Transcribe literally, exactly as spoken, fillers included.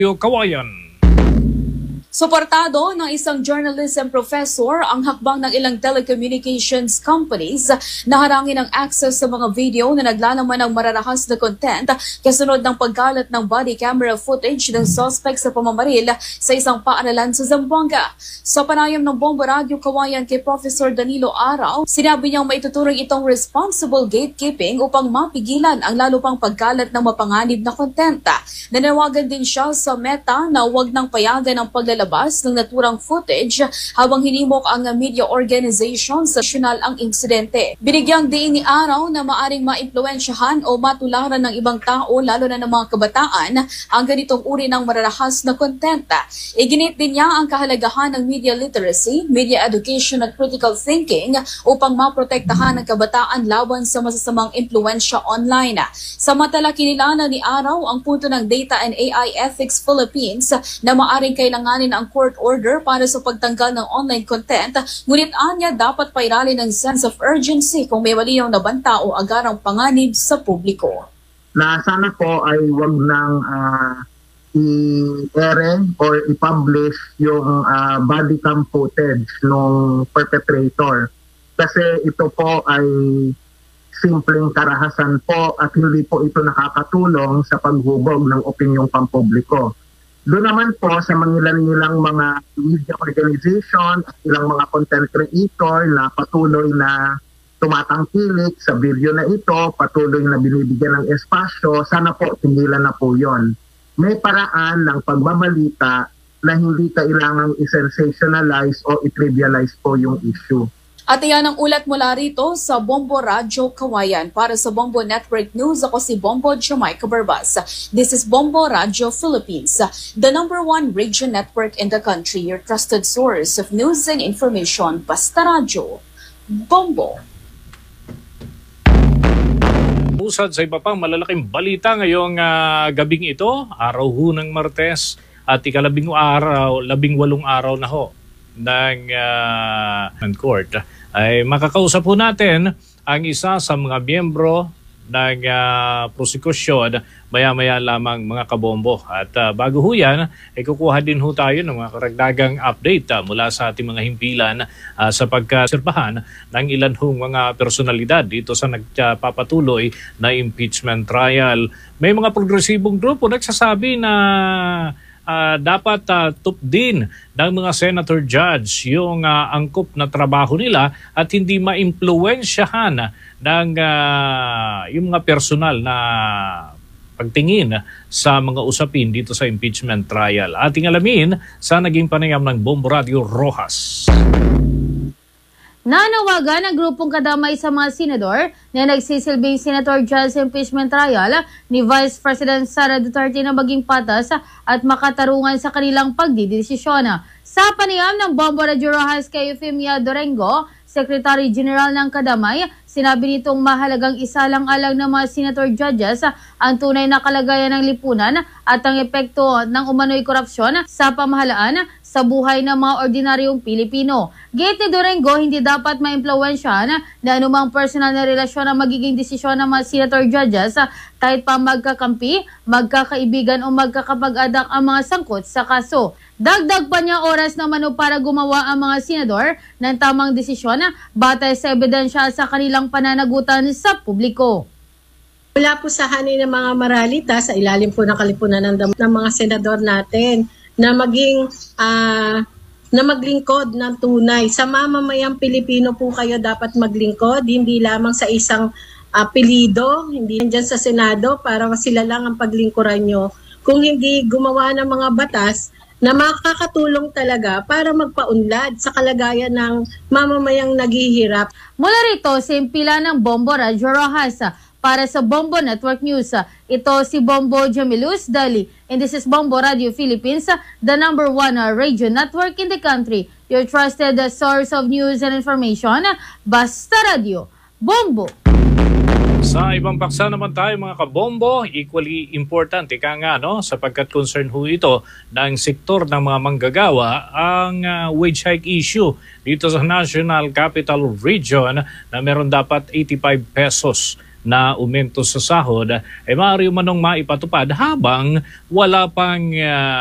Kawayan. Suportado ng isang journalism professor ang hakbang ng ilang telecommunications companies na harangin ang access sa mga video na naglalaman ng mararahas na content kasunod ng pagkalat ng body camera footage ng suspect sa pamamaril sa isang paaralan sa Zamboanga. Sa panayam ng Bombo Radio Kawayan kay Professor Danilo Araw, sinabi niyang maituturing itong responsible gatekeeping upang mapigilan ang lalo pang pagkalat ng mapanganib na content. Nanawagan din siya sa Meta na huwag nang payagan ang paglalabas labas ng naturang footage habang hinimok ang media organization sa nasyonal ang insidente. Binigyang diin ni Araw na maaring maimpluwensyahan o matularan ng ibang tao lalo na ng mga kabataan ang ganitong uri ng mararahas na content. Iginit din niya ang kahalagahan ng media literacy, media education at critical thinking upang maprotektahan ang kabataan laban sa masasamang impluensya online. Samantala kinilala ni Araw ang punto ng Data and A I Ethics Philippines na maaring kailanganin ang court order para sa pagtanggal ng online content, ngunit anya dapat pairalin ng sense of urgency kung may malinaw na banta o agarang panganib sa publiko. Na sana po ay wag nang uh, i-ere or i-publish yung uh, body cam footage ng perpetrator. Kasi ito po ay simpleng karahasan po at hindi po ito nakakatulong sa paghubog ng opinyong pampubliko. Doon naman po sa mga ilang mga media organization at ilang mga content creator na patuloy na tumatangkilik sa video na ito, patuloy na binibigyan ng espasyo, sana po tingilan na po yon. May paraan ng pagbabalita na hindi kailangang i-sensationalize o i-trivialize po yung issue. At iyan ang ulat mula rito sa Bombo Radio Kawayan. Para sa Bombo Network News, ako si Bombo Jamaica Barbas. This is Bombo Radio Philippines, the number one radio network in the country, your trusted source of news and information. Basta Radio, Bombo. Usad sa iba pang malalaking balita ngayong uh, gabing ito, araw ho ng Martes at ikalabing araw, labing walong araw na ho ng, uh, ng court. Ay makakausap po natin ang isa sa mga miyembro ng uh, prosekusyon maya-maya lamang mga kabombo. At uh, bago ho yan, ay kukuha din ho tayo ng mga karagdagang update uh, mula sa ating mga himpilan uh, sa pagkasirbahan ng ilan hong mga personalidad dito sa nagpapatuloy na impeachment trial. May mga progresibong grupo nagsasabi na Uh, dapat uh, tup din ng mga senator judge yung uh, angkop na trabaho nila at hindi maimpluwensyahan ng uh, yung mga personal na pagtingin sa mga usapin dito sa impeachment trial. Ating alamin sa naging panayam ng Bombo Radio Rojas. Nanawagan ang grupong kadamay sa mga senador na nagsisilbing Senator Judge Impeachment Trial ni Vice President Sara Duterte na maging patas at makatarungan sa kanilang pagdidesisyon. Sa panayam ng Bombo Radio Rojas kay Eufemia Dorengo, Secretary General ng Kadamay, sinabi nitong mahalagang isalang-alang ng mga senator judges ang tunay na kalagayan ng lipunan at ang epekto ng umano'y korupsyon sa pamahalaan sa buhay ng mga ordinaryong Pilipino. Gate ni Dorengo, hindi dapat maimpluwensyahan na anumang personal na relasyon ang magiging desisyon ng mga senator judges kahit pa magkakampi, magkakaibigan o magkakapag-adak ang mga sangkot sa kaso. Dagdag pa niya oras naman para gumawa ang mga senador ng tamang desisyon batay sa ebidensya sa kanilang pananagutan sa publiko. Mula po sa hanin ng mga maralita sa ilalim po ng kalipunan ng, ng mga senador natin na maging uh, na maglingkod ng tunay. Sa mamamayang Pilipino po kayo dapat maglingkod, hindi lamang sa isang apelido, hindi dyan sa Senado para sila lang ang paglingkuran nyo. Kung hindi gumawa ng mga batas na makakatulong talaga para magpaunlad sa kalagayan ng mamamayang naghihirap. Mula rito, simpila ng Bombo Radio Rojas. Para sa Bombo Network News, ito si Bombo Jamilus Dali. And this is Bombo Radio Philippines, the number one radio network in the country. Your trusted source of news and information, Basta Radio, Bombo. Sa ibang paksa naman tayo mga kabombo, equally important, ika nga, no, sapagkat concern ho ito ng sektor ng mga manggagawa ang uh, wage hike issue dito sa National Capital Region na meron dapat eighty-five pesos na umento sa sahod ay maaari manong maipatupad habang wala pang uh,